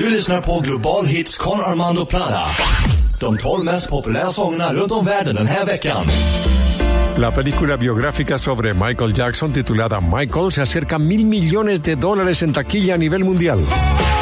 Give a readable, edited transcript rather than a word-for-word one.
Du lyssnar på Global Hits con Armando Plata. De 12 mest populära sångerna runt om världen den här veckan. La película biográfica sobre Michael Jackson, titulada Michael, se acerca a $1.000 millones en taquilla a nivel mundial.